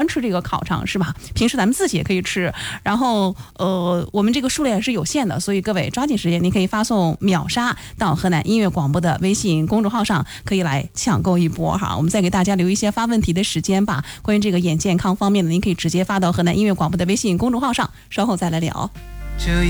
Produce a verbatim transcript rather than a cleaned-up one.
欢吃这个烤肠是吧？平时咱们自己也可以吃。然后呃，我们这个数量是有限的，所以各位抓紧时间，您可以发送秒杀到河南音乐广播的微信公众号上，可以来抢购一波哈。我们再给大家留一些发问题的时间吧。关于这个眼健康方面的，您可以直接发到河南音乐广播的微信公众号上，稍后再来聊。